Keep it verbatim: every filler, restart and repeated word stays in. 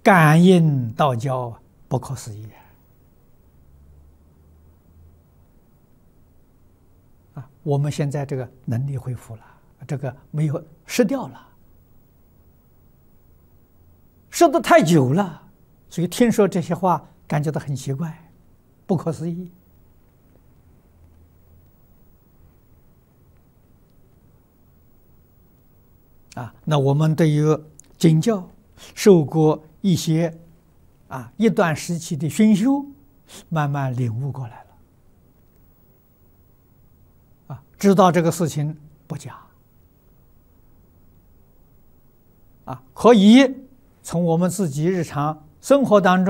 感应道交，不可思议啊！我们现在这个能力恢复了，这个没有失掉了，失得太久了，所以听说这些话感觉到很奇怪，不可思议啊！那我们对于经教受过一些啊一段时期的熏修，慢慢领悟过来了啊，知道这个事情不假啊，可以从我们自己日常生活当中。